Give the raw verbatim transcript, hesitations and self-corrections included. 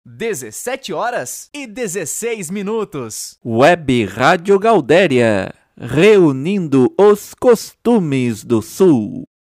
dezessete horas e dezesseis minutos. Web Rádio Gaudéria, reunindo os costumes do Sul.